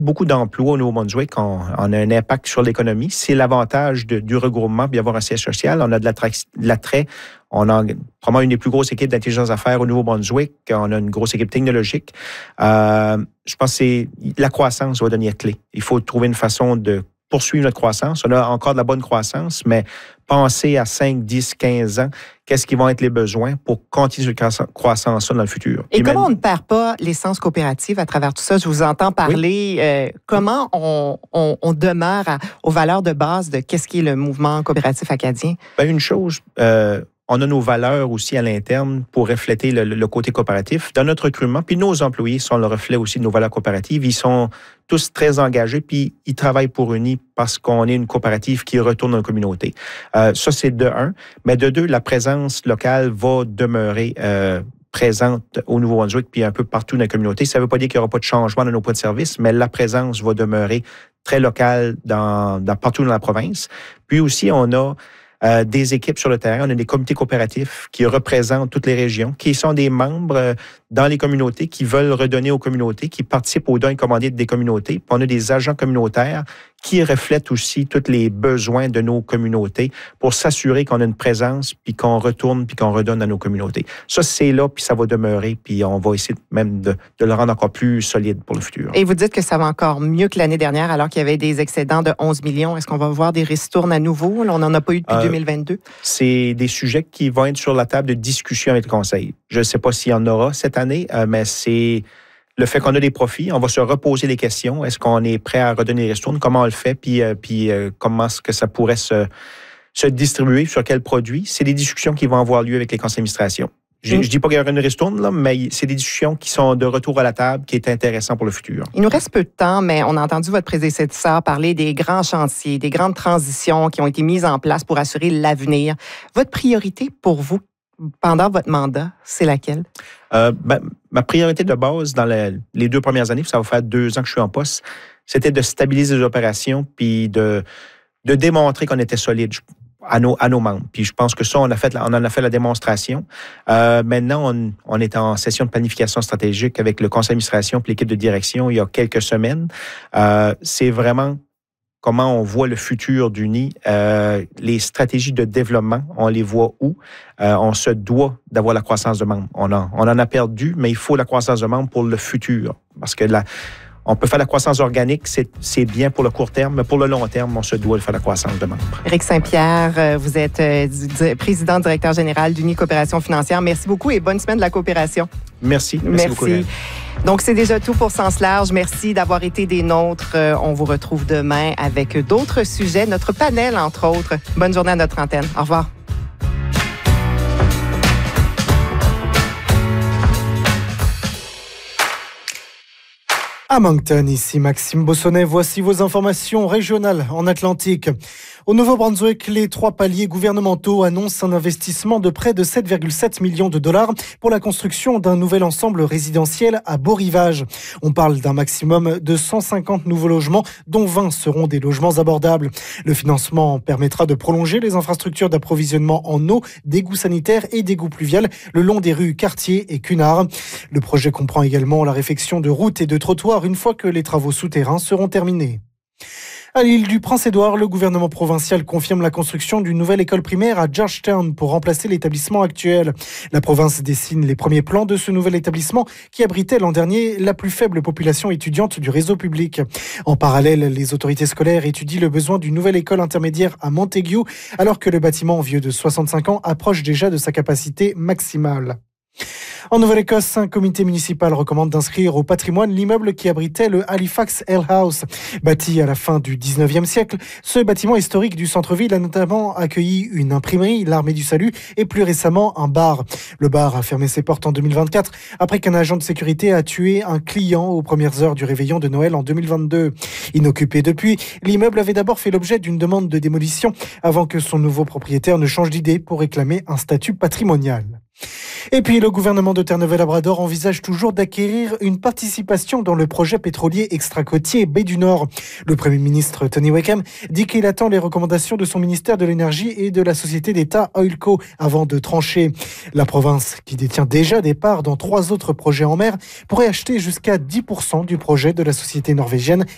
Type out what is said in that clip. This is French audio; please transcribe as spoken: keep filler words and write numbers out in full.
beaucoup d'emplois au Nouveau-Brunswick. On, on a un impact sur l'économie. C'est l'avantage de, du regroupement, puis d'avoir un siège social. On a de l'attrait. On a probablement une des plus grosses équipes d'intelligence d'affaires au Nouveau-Brunswick. On a une grosse équipe technologique. Euh, je pense que c'est, la croissance va devenir clé. Il faut trouver une façon de poursuivre notre croissance. On a encore de la bonne croissance, mais penser à cinq, dix, quinze ans, qu'est-ce qui vont être les besoins pour continuer cette croissance-là dans le futur. Et, Et comment même, on ne perd pas l'essence coopérative à travers tout ça? Je vous entends parler. Oui. Euh, comment on, on, on demeure à, aux valeurs de base de qu'est-ce qui est le mouvement coopératif acadien? Bien, une chose... Euh, on a nos valeurs aussi à l'interne pour refléter le, le côté coopératif dans notre recrutement. Puis nos employés sont le reflet aussi de nos valeurs coopératives. Ils sont tous très engagés, puis ils travaillent pour Uni parce qu'on est une coopérative qui retourne dans la communauté. Euh, ça, c'est de un. Mais de deux, la présence locale va demeurer euh, présente au Nouveau-Brunswick puis un peu partout dans la communauté. Ça ne veut pas dire qu'il n'y aura pas de changement dans nos points de service, mais la présence va demeurer très locale dans, dans, partout dans la province. Puis aussi, on a Euh, des équipes sur le terrain. On a des comités coopératifs qui représentent toutes les régions, qui sont des membres euh, dans les communautés, qui veulent redonner aux communautés, qui participent aux dons et commandites des communautés. Puis on a des agents communautaires qui reflètent aussi tous les besoins de nos communautés pour s'assurer qu'on a une présence, puis qu'on retourne, puis qu'on redonne à nos communautés. Ça, c'est là, puis ça va demeurer, puis on va essayer même de, de le rendre encore plus solide pour le futur. Et vous dites que ça va encore mieux que l'année dernière, alors qu'il y avait des excédents de onze millions. Est-ce qu'on va voir des ristournes à nouveau? Là, on n'en a pas eu depuis euh, deux mille vingt-deux. C'est des sujets qui vont être sur la table de discussion avec le Conseil. Je ne sais pas s'il y en aura cette année, euh, mais c'est... Le fait qu'on a des profits, on va se reposer les questions. Est-ce qu'on est prêt à redonner les ristournes? Comment on le fait? Puis, euh, puis euh, comment est-ce que ça pourrait se, se distribuer? Sur quels produits? C'est des discussions qui vont avoir lieu avec les conseils d'administration. Je ne dis pas qu'il y aura une ristourne, là, mais c'est des discussions qui sont de retour à la table, qui est intéressant pour le futur. Il nous reste peu de temps, mais on a entendu votre prédécesseur parler des grands chantiers, des grandes transitions qui ont été mises en place pour assurer l'avenir. Votre priorité pour vous, pendant votre mandat, c'est laquelle? Euh, ben, ma priorité de base dans la, les deux premières années, ça va faire deux ans que je suis en poste, c'était de stabiliser les opérations puis de, de démontrer qu'on était solide à nos, à nos membres. Puis je pense que ça, on, a fait, on en a fait la démonstration. Euh, maintenant, on, on est en session de planification stratégique avec le conseil d'administration et l'équipe de direction il y a quelques semaines. Euh, c'est vraiment comment on voit le futur d'Uni, euh, les stratégies de développement, on les voit où? Euh, on se doit d'avoir la croissance de membres. On en, on en a perdu, mais il faut la croissance de membres pour le futur. Parce que la, on peut faire la croissance organique, c'est, c'est bien pour le court terme, mais pour le long terme, on se doit de faire la croissance de membres. Éric Saint-Pierre, vous êtes président, directeur général d'Uni Coopération financière. Merci beaucoup et bonne semaine de la coopération. Merci. Merci, Merci. beaucoup. Hélène. Donc, c'est déjà tout pour Sens Large. Merci d'avoir été des nôtres. On vous retrouve demain avec d'autres sujets, notre panel, entre autres. Bonne journée à notre antenne. Au revoir. À Moncton, ici Maxime Bossonnet, voici vos informations régionales en Atlantique. Au Nouveau-Brunswick, les trois paliers gouvernementaux annoncent un investissement de près de sept virgule sept millions de dollars pour la construction d'un nouvel ensemble résidentiel à Beau-Rivage. On parle d'un maximum de cent cinquante nouveaux logements, dont vingt seront des logements abordables. Le financement permettra de prolonger les infrastructures d'approvisionnement en eau, d'égouts sanitaires et d'égouts pluviales le long des rues Cartier et Cunard. Le projet comprend également la réfection de routes et de trottoirs une fois que les travaux souterrains seront terminés. À l'île du Prince-Édouard, le gouvernement provincial confirme la construction d'une nouvelle école primaire à Georgetown pour remplacer l'établissement actuel. La province dessine les premiers plans de ce nouvel établissement qui abritait l'an dernier la plus faible population étudiante du réseau public. En parallèle, les autorités scolaires étudient le besoin d'une nouvelle école intermédiaire à Montague, alors que le bâtiment vieux de soixante-cinq ans approche déjà de sa capacité maximale. En Nouvelle-Écosse, un comité municipal recommande d'inscrire au patrimoine l'immeuble qui abritait le Halifax Ale House. Bâti à la fin du dix-neuvième siècle, ce bâtiment historique du centre-ville a notamment accueilli une imprimerie, l'Armée du Salut, et plus récemment un bar. Le bar a fermé ses portes en deux mille vingt-quatre après qu'un agent de sécurité a tué un client aux premières heures du réveillon de Noël en deux mille vingt-deux. Inoccupé depuis, l'immeuble avait d'abord fait l'objet d'une demande de démolition avant que son nouveau propriétaire ne change d'idée pour réclamer un statut patrimonial. Et puis, le gouvernement de Terre-Neuve-Labrador envisage toujours d'acquérir une participation dans le projet pétrolier extra-côtier Baie du Nord. Le Premier ministre Tony Wickham dit qu'il attend les recommandations de son ministère de l'Énergie et de la société d'État Oilco avant de trancher. La province, qui détient déjà des parts dans trois autres projets en mer, pourrait acheter jusqu'à dix pour cent du projet de la société norvégienne